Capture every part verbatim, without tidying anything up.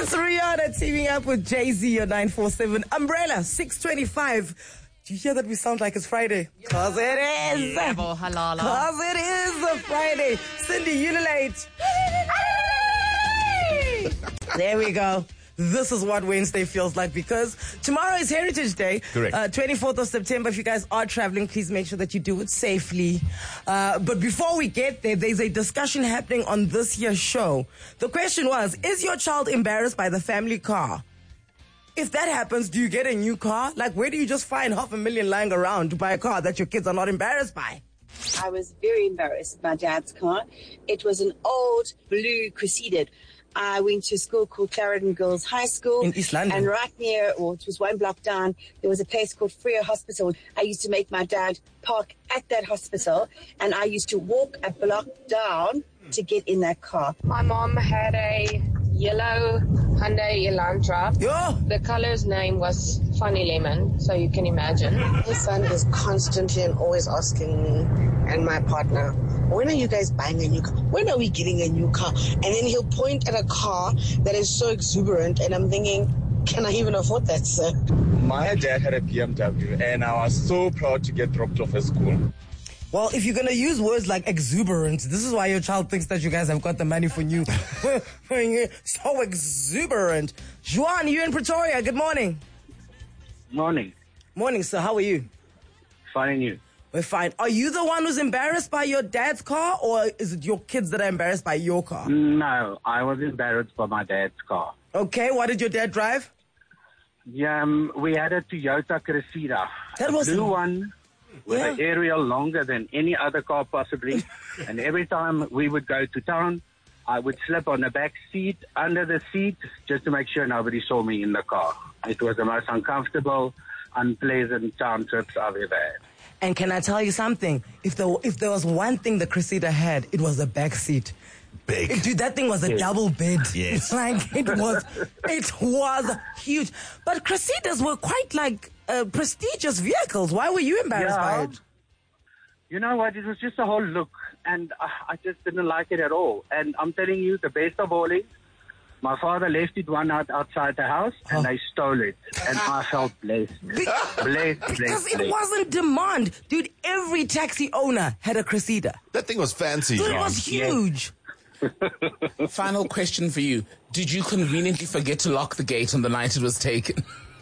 It's Rihanna teaming up with Jay-Z on nine four seven. Umbrella, six twenty-five. Do you hear that we sound like it's Friday? Cause it is. Yeah, bo, halala. Cause it is a Friday. Cindy, you late. There we go. This is what Wednesday feels like because tomorrow is Heritage Day. Correct. Uh, twenty-fourth of September. If you guys are traveling, please make sure that you do it safely. Uh, but before we get there, there's a discussion happening on this year's show. The question was, is your child embarrassed by the family car? If that happens, do you get a new car? Like, where do you just find half a million lying around to buy a car that your kids are not embarrassed by? I was very embarrassed by Dad's car. It was an old blue Cressida. I went to a school called Clarendon Girls High School. In East London. And right near, or it was one block down, there was a place called Freo Hospital. I used to make my dad park at that hospital, and I used to walk a block down to get in that car. My mom had a yellow Hyundai Elantra. Yo! The color's name was Funny Lemon, so you can imagine. My son is constantly and always asking me and my partner, when are you guys buying a new car? When are we getting a new car? And then he'll point at a car that is so exuberant, and I'm thinking, can I even afford that, sir? My dad had a B M W, and I was so proud to get dropped off at school. Well, if you're going to use words like exuberant, this is why your child thinks that you guys have got the money for new. So exuberant. Juan, you in Pretoria. Good morning. Morning. Morning, sir. How are you? Fine, and you? We're fine. Are you the one who's embarrassed by your dad's car, or is it your kids that are embarrassed by your car? No, I was embarrassed by my dad's car. Okay, what did your dad drive? Yeah, um, we had a Toyota Cressida. That a was blue one with Yeah. an aerial longer than any other car possibly. And every time we would go to town, I would slip on the back seat, under the seat, just to make sure nobody saw me in the car. It was the most uncomfortable, unpleasant town trips I've ever had. And can I tell you something? If there, if there was one thing the Cressida had, it was a back seat. Big. Dude, that thing was a Yes. double bed. Yes. Like, it was, it was huge. But Cressidas were quite like uh, prestigious vehicles. Why were you embarrassed by Yeah. it? You know what? It was just the whole look, and uh, I just didn't like it at all. And I'm telling you, the best of all is, my father left it one out outside the house, and Oh. they stole it. And I felt blessed. Be- blessed, because blessed, it blessed. wasn't demand. Dude, every taxi owner had a Cressida. That thing was fancy. Dude, it John. was huge. Final question for you. Did you conveniently forget to lock the gate on the night it was taken?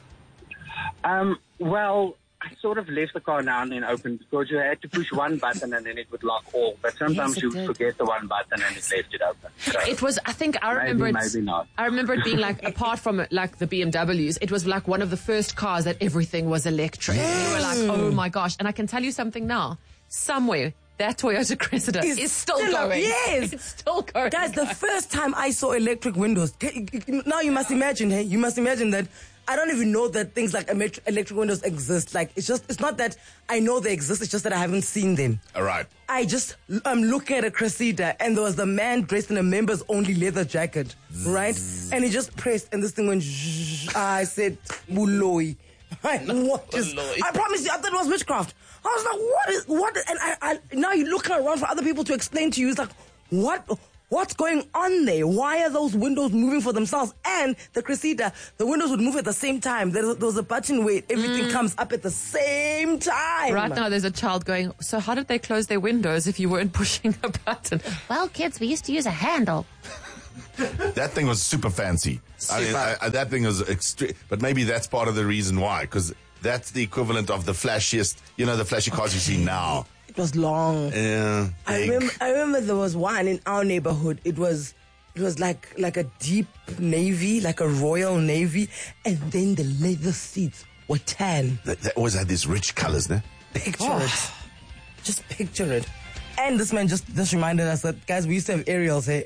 Um, well, I sort of left the car now and then open because you had to push one button and then it would lock all. But sometimes Yes, it you did. forget the one button and it left it open. So It was, I think, I maybe, remember it. maybe not. I remember it being like, apart from like the B M Ws, it was like one of the first cars that everything was electric. And you were like, oh my gosh. And I can tell you something now. Somewhere, that Toyota Cressida It's is still, still up, going. yes. It's still going. Guys, the first time I saw electric windows, now you must imagine, hey, you must imagine that I don't even know that things like emet- electric windows exist. Like, it's just, it's not that I know they exist, it's just that I haven't seen them. All right. I just, I'm looking at a Cressida, and there was the man dressed in a members only leather jacket, right? And he just pressed, and this thing went zzzz. I said, Buloi. What is, I promise you, I thought it was witchcraft. I was like, what is, what, and I, I, now you're looking around for other people to explain to you, it's like, what, what's going on there? Why are those windows moving for themselves? And the Cressida, the windows would move at the same time. There, there was a button where everything comes up at the same time. Right now, there's a child going, so how did they close their windows if you weren't pushing a button? Well, kids, we used to use a handle. That thing was super fancy. I mean, I, I, that thing was extreme. But maybe that's part of the reason why, because that's the equivalent of the flashiest, you know, the flashy cars you see now. It was long. Yeah. I big. remember, I remember there was one in our neighborhood. It was, it was like, like a deep navy, like a royal navy. And then the leather seats were tan. That, that always had these rich colors, ne? Picture it. Just picture it. And this man just, just reminded us that, guys, we used to have aerials, hey?